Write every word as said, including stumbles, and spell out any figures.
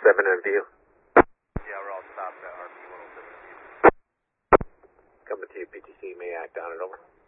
seven in view. Yeah, we're all stopped at R P one oh seven in view. Coming to you, P T C, may act on it, over.